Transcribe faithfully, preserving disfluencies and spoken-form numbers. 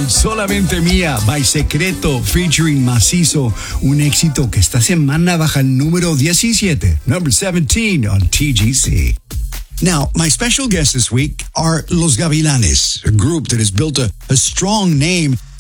song Solamente Mía by Secreto featuring Macizo, un éxito que esta semana baja al número diecisiete, number seventeen on T G C. Now, my special guests this week are Los Gavilanes, a group that has built a, a strong name